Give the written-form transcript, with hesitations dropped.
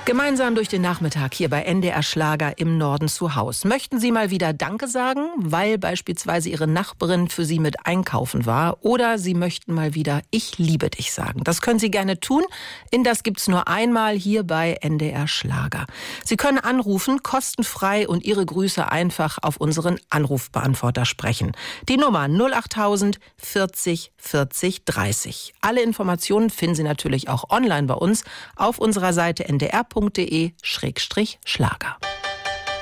Gemeinsam durch den Nachmittag hier bei NDR Schlager im Norden zu Haus. Möchten Sie mal wieder Danke sagen, weil beispielsweise Ihre Nachbarin für Sie mit einkaufen war? Oder Sie möchten mal wieder Ich liebe dich sagen? Das können Sie gerne tun. In das gibt's nur einmal hier bei NDR Schlager. Sie können anrufen, kostenfrei, und Ihre Grüße einfach auf unseren Anrufbeantworter sprechen. Die Nummer 08000 40 40 30. Alle Informationen finden Sie natürlich auch online bei uns auf unserer Seite ndr.de/Schlager.